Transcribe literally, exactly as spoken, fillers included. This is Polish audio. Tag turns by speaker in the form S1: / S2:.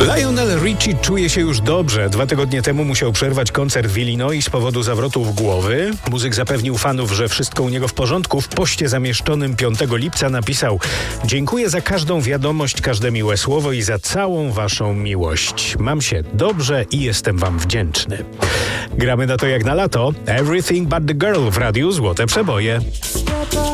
S1: Lionel Richie czuje się już dobrze. Dwa tygodnie temu musiał przerwać koncert w Illinois z powodu zawrotów głowy. Muzyk zapewnił fanów, że wszystko u niego w porządku. W poście zamieszczonym piątego lipca napisał: dziękuję za każdą wiadomość, każde miłe słowo i za całą waszą miłość. Mam się dobrze i jestem wam wdzięczny. Gramy na to jak na lato. Everything but the girl w radiu Złote Przeboje.